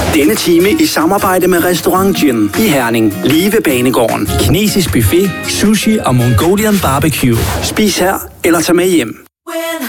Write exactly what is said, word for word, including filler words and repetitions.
Denne time i samarbejde med Restaurant Gin i Herning. Lige ved Banegården. Kinesisk buffet, sushi og Mongolian barbecue. Spis her eller tag med hjem.